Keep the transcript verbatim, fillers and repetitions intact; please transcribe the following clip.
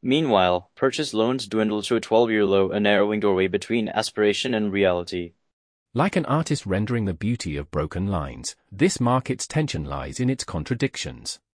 Meanwhile, purchase loans dwindle to a twelve-year low, a narrowing doorway between aspiration and reality. Like an artist rendering the beauty of broken lines, this market's tension lies in its contradictions.